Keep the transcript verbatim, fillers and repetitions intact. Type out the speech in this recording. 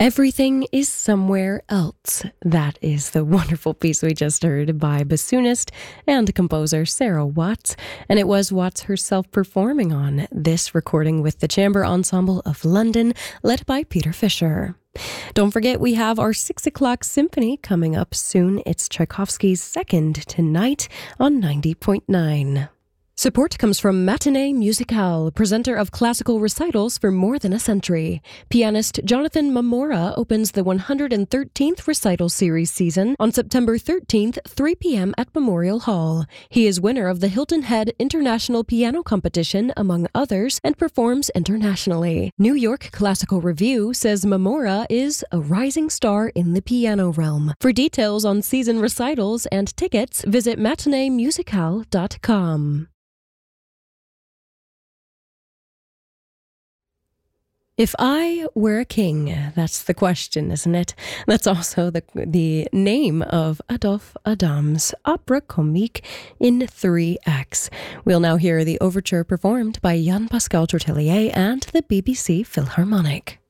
Everything is Somewhere Else. That is the wonderful piece we just heard by bassoonist and composer Sarah Watts, and it was Watts herself performing on this recording with the Chamber Ensemble of London, led by Peter Fisher. Don't forget, we have our six o'clock symphony coming up soon. It's Tchaikovsky's Second tonight on ninety point nine. Support comes from Matinée Musicale, presenter of classical recitals for more than a century. Pianist Jonathan Mamora opens the one hundred thirteenth recital series season on September thirteenth, three p.m. at Memorial Hall. He is winner of the Hilton Head International Piano Competition, among others, and performs internationally. New York Classical Review says Mamora is a rising star in the piano realm. For details on season recitals and tickets, visit matinee musicale dot com. If I were a king, that's the question, isn't it? That's also the the name of Adolphe Adam's opera comique in three acts. We'll now hear the overture performed by Jan-Pascal Tortelier and the B B C Philharmonic.